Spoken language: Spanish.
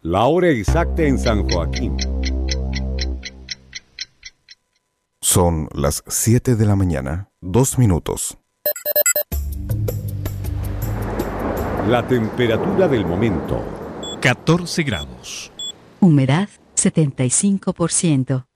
La hora exacta en San Joaquín. Son las 7 de la mañana, 2 minutos. La temperatura del momento. 14 grados. Humedad 75%.